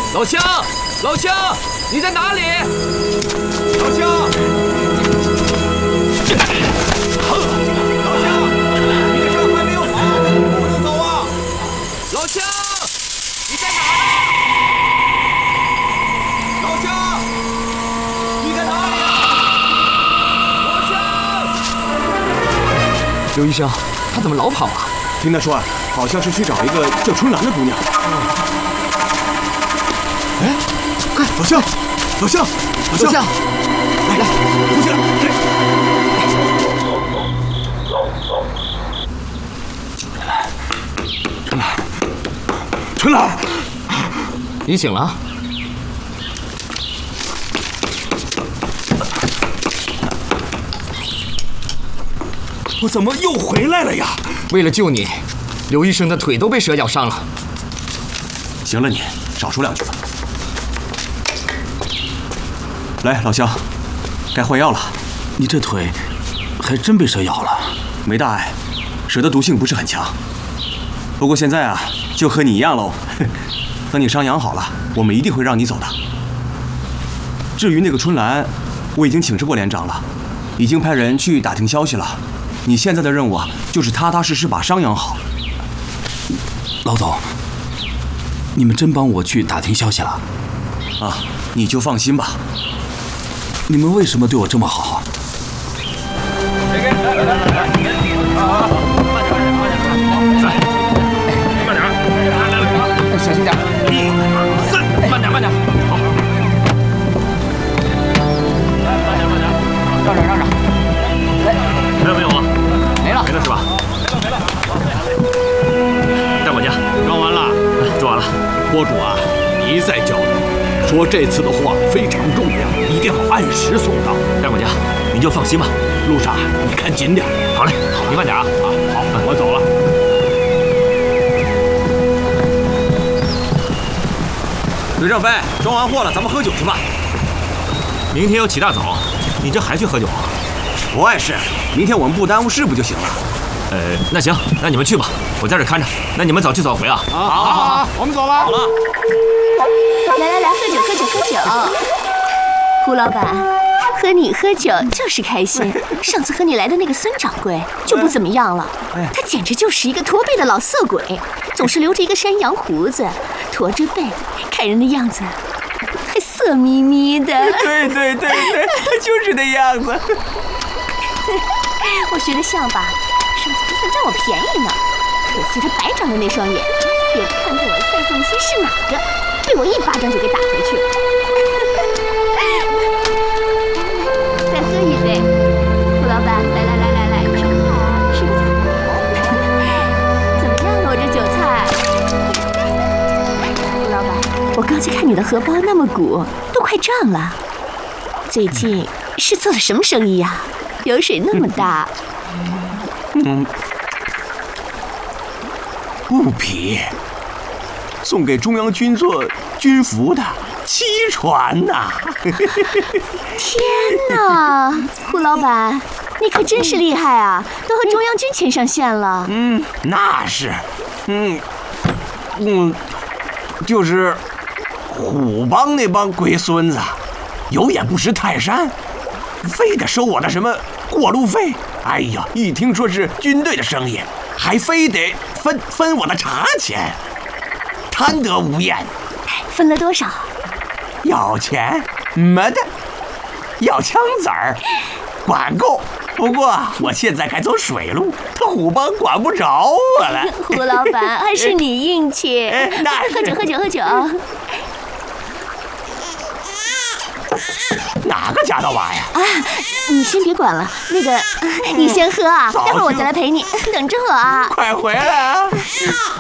老乡，老乡，你在哪里？老乡，老乡，你的伤还没有好，不能走啊！老乡，你在哪儿？老乡，你在哪里啊？老乡，刘医生，他怎么老跑啊？ 听他说啊，好像是去找一个叫春兰的姑娘。哎，快，老乡，老乡，老乡，来，扶起来！春兰， 你醒了？ 我怎么又回来了呀？ 为了救你，刘医生的腿都被蛇咬伤了。 行了你，少说两句吧。来，老乡，该换药了。 你这腿还真被蛇咬了？ 没大碍，蛇的毒性不是很强。不过现在啊，就和你一样喽。等你伤养好了，我们一定会让你走的。至于那个春兰，我已经请示过连长了，已经派人去打听消息了。你现在的任务啊，就是踏踏实实把伤养好。 老总，你们真帮我去打听消息了？ 啊，你就放心吧。 你们为什么对我这么好？ 小心点！1、2、3，慢点，慢点。好。慢点，让着。来，还有没有啊？没了是吧？没了。大管家， 装完了， 装完了。 锅主啊，你一再交代，说这次的货非常重要，一定要按时送到。 大管家，您就放心吧。 路上你看紧点。 好嘞，你慢点啊。 好，我走了。 刘正飞，装完货了，咱们喝酒去吧。 明天要起大早，你这还去喝酒啊？ 不碍事，明天我们不耽误事不就行了？ 那行，那你们去吧，我在这看着。那你们早去早回啊。 好，我们走了。 好了。 来，喝酒。胡老板，和你喝酒就是开心。上次和你来的那个孙掌柜就不怎么样了，他简直就是一个驼背的老色鬼，总是留着一个山羊胡子，驼着背，看人的样子还色眯眯的。 对，就是那样子。 我学得像吧？上次还想占我便宜呢，可惜他白长的那双眼，也不看看我的赛凤心是哪个，被我一巴掌就给打回去了。再喝一杯，胡老板，来，吃个菜啊，吃个菜。怎么样，我这韭菜？胡老板，我刚才看你的荷包那么鼓，都快胀了。最近是做了什么生意呀？油水那么大。 布匹送给中央军做军服的7船呐！ 天哪，胡老板，你可真是厉害啊，都和中央军牵上线了。 那是，就是虎帮那帮龟孙子，有眼不识泰山，非得收我的什么过路费。哎呀，一听说是军队的生意，还非得分我的茶钱，贪得无厌。 分了多少？ 要钱没得，要枪子儿管够。不过我现在该走水路，他虎帮管不着我了。 胡老板，还是你硬气。喝酒。 哪个夹到娃呀？ 啊，你先别管了，那个，你先喝啊，待会儿我再来陪你，等着我啊。 快回来啊！